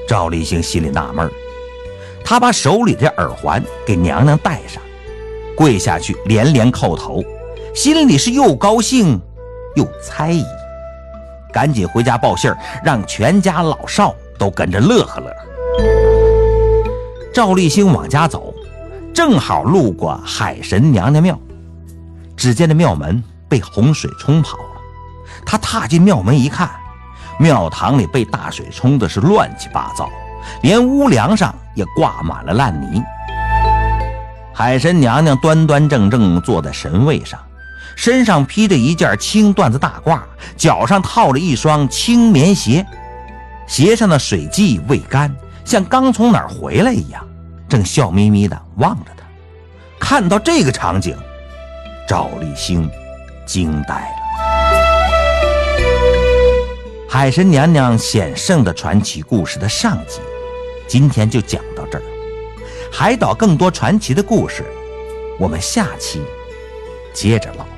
赵立兴心里纳闷，他把手里的耳环给娘娘戴上，跪下去连连叩头，心里是又高兴又猜疑，赶紧回家报信儿，让全家老少都跟着乐呵乐呵。赵立兴往家走，正好路过海神娘娘庙，只见这庙门被洪水冲跑了。他踏进庙门一看，庙堂里被大水冲的是乱七八糟，连屋梁上也挂满了烂泥。海神娘娘端端正正坐在神位上，身上披着一件青缎子大褂，脚上套着一双青棉鞋，鞋上的水迹未干，像刚从哪儿回来一样，正笑眯眯地望着他。看到这个场景，赵立兴惊呆了。海神娘娘显圣的传奇故事的上集，今天就讲到这儿。海岛更多传奇的故事，我们下期接着唠。